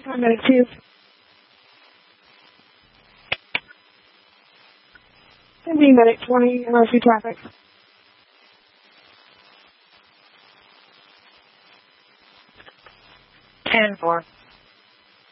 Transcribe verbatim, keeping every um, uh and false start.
I'm at two. Sending medic twenty, emergency traffic. ten four.